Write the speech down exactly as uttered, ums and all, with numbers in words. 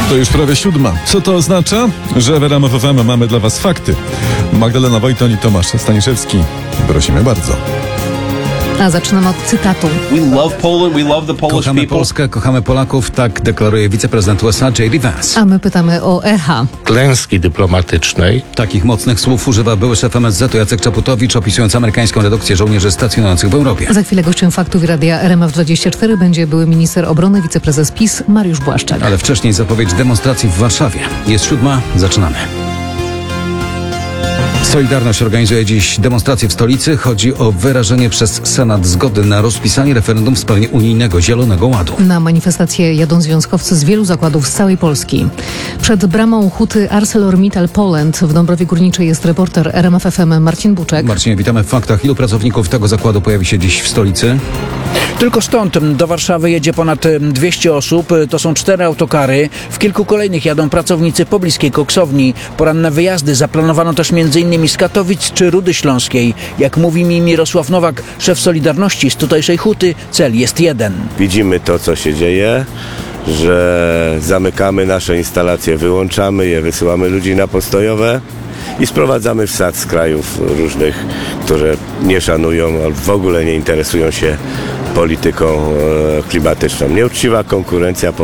To już prawie siódma. Co to oznacza? Że w R M F F M mamy dla Was fakty. Magdalena Wojton i Tomasz Staniszewski. Prosimy bardzo. A zaczynamy od cytatu. We love Poland, we love the Polish Kochamy people. Polskę, kochamy Polaków, tak deklaruje wiceprezydent U S A J D Vance. A my pytamy o echa. Klęski dyplomatycznej. Takich mocnych słów używa były szef M S Z-u Jacek Czaputowicz, opisując amerykańską redukcję żołnierzy stacjonujących w Europie. Za chwilę gościem Faktów i Radia R M F dwadzieścia cztery będzie były minister obrony, wiceprezes PiS Mariusz Błaszczak. Ale wcześniej zapowiedź demonstracji w Warszawie. Jest siódma, zaczynamy. Solidarność organizuje dziś demonstrację w stolicy. Chodzi o wyrażenie przez Senat zgody na rozpisanie referendum w sprawie unijnego Zielonego Ładu. Na manifestację jadą związkowcy z wielu zakładów z całej Polski. Przed bramą huty ArcelorMittal Poland w Dąbrowie Górniczej jest reporter R M F F M Marcin Buczek. Marcinie, witamy w faktach. Ilu pracowników tego zakładu pojawi się dziś w stolicy? Tylko stąd do Warszawy jedzie ponad dwieście osób. To są cztery autokary. W kilku kolejnych jadą pracownicy pobliskiej koksowni. Poranne wyjazdy zaplanowano też m.in. z Katowic czy Rudy Śląskiej. Jak mówi mi Mirosław Nowak, szef Solidarności z tutejszej huty, cel jest jeden. Widzimy to, co się dzieje, że zamykamy nasze instalacje, wyłączamy je, wysyłamy ludzi na postojowe i sprowadzamy wsad z krajów różnych, które nie szanują albo w ogóle nie interesują się polityką klimatyczną. Nieuczciwa konkurencja